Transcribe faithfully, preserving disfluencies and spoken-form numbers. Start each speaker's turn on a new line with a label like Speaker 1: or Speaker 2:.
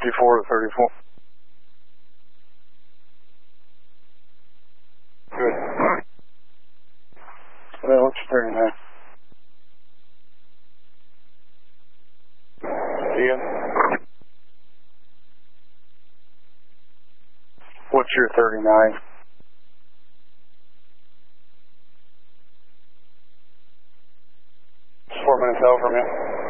Speaker 1: fifty-four to thirty-four. Good. Well, what's your thirty-nine? Ian? What's your thirty-nine? Four minutes out from you.